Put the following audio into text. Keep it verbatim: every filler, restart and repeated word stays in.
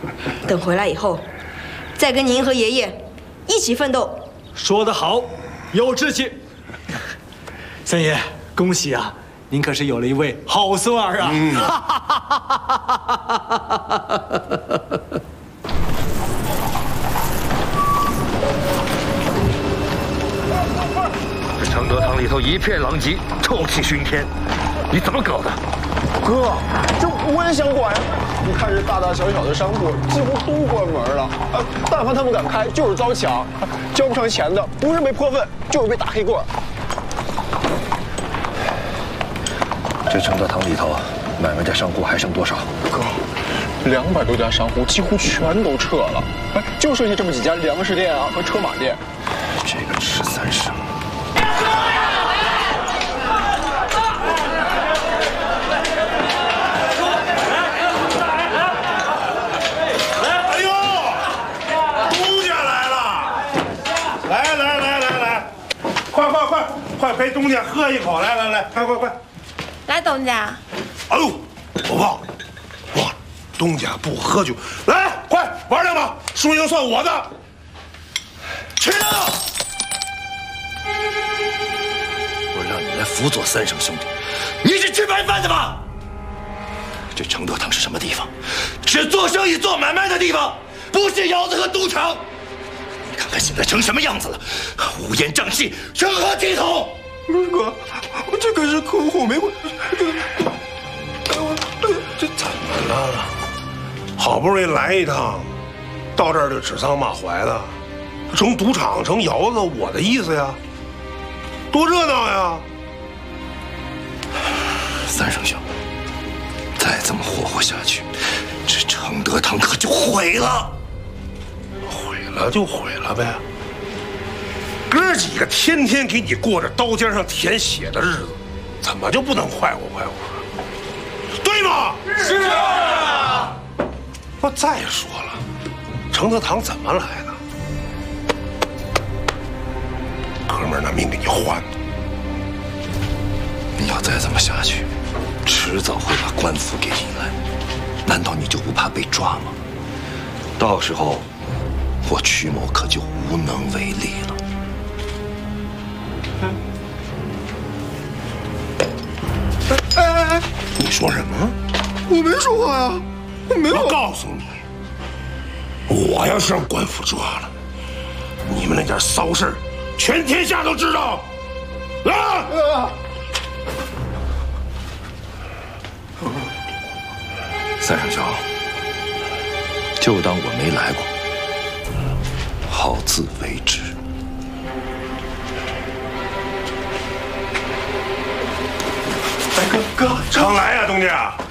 等回来以后，再跟您和爷爷一起奋斗。 说得好，有志气。三爷，恭喜啊！您可是有了一位好孙儿啊！嗯。 这承德堂里头一片狼藉，臭气熏天，你怎么搞的？ 哥，这我也想管呀！你看这大大小小的商铺几乎都关门了，啊，但凡他们敢开，就是遭抢，交不上钱的不是被泼粪，就是被打黑棍。 这承德堂里头买卖的商户还剩多少？ 哥，两百多家商户几乎全都撤了，哎，就剩下这么几家粮食店啊和车马店。 这个十三省。 快陪东家喝一口！来来来，快快快！ 来，东家。 哎呦，我忘了，忘了，东家不喝酒。来，快玩两把，输赢算我的。去啊！ 我让你来辅佐三省兄弟，你是吃白饭的吗？这承德堂是什么地方？是做生意、做买卖的地方，不是窑子和赌场。 你看看现在成什么样子了，乌烟瘴气，成何体统？ 哥，我这可是客户，没关系。哎我，哎呦，这怎么了？好不容易来一趟，到这儿就指桑骂槐的，成赌场成窑子，我的意思呀，多热闹呀！ 三省兄，再这么霍霍下去，这承德堂可就毁了。 毁了就毁了呗，哥几个天天给你过着刀尖上舔血的日子，怎么就不能快活快活？对吗？是啊。我再说了，承德堂怎么来的？哥们儿拿命给你换的。 你要再这么下去，迟早会把官府给引来，难道你就不怕被抓吗？到时候。 我曲某可就无能为力了。 哎哎哎！你说什么？ 我没说话呀，我没有。 我告诉你，我要是让官府抓了，你们那点骚事儿，全天下都知道。啊！啊三省兄，就当我没来过。 好自为之。 哎，哥哥，常来呀，东家。